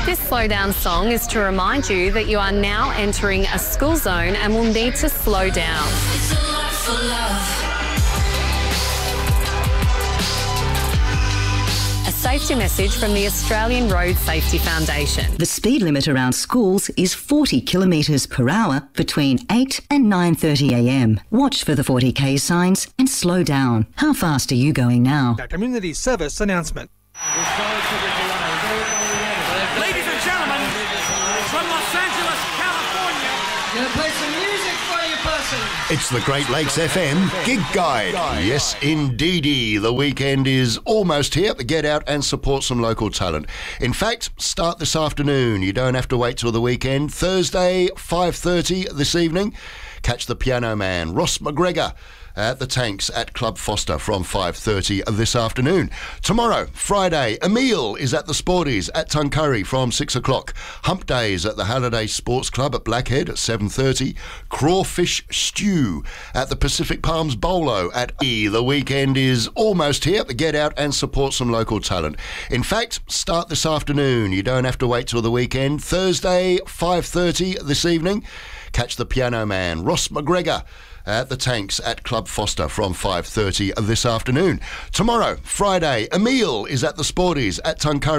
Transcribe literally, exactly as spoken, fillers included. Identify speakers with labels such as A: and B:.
A: This slow down song is to remind you that you are now entering a school zone and will need to slow down.
B: It's a lot for love.
A: A safety message from the Australian Road Safety Foundation.
C: The speed limit around schools is forty kilometres per hour between eight and nine thirty a m. Watch for the forty k signs and slow down. How fast are you going now?
D: A community service announcement.
E: Ladies and gentlemen, from Los Angeles, California,
F: gonna play some music for you, person.
G: It's the Great Lakes F M Gig Guide. Yes, indeedy. The weekend is almost here. Get out and support some local talent. In fact, start this afternoon. You don't have to wait till the weekend. Thursday, five thirty this evening. Catch the Piano Man, Ross McGregor, at the Tanks at Club Foster from five thirty this afternoon. Tomorrow, Friday, Emile is at the Sporties at Tuncurry from six o'clock. Hump Days at the Halliday Sports Club at Blackhead at seven thirty. Crawfish Stew at the Pacific Palms Bolo at E. The weekend is almost here. Get out and support some local talent. In fact, start this afternoon. You don't have to wait till the weekend. Thursday, five thirty this evening. Catch the Piano Man, Ross McGregor, at the Tanks at Club Foster from five thirty this afternoon. Tomorrow, Friday, Emile is at the Sporties at Tuncurry.